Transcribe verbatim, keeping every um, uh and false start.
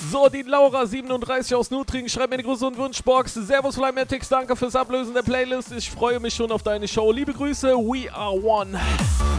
So, die Laura siebenunddreißig aus Nutringen schreibt mir eine Grüße und Wunschbox. Servus Flymatix, danke fürs Ablösen der Playlist. Ich freue mich schon auf deine Show. Liebe Grüße, we are one.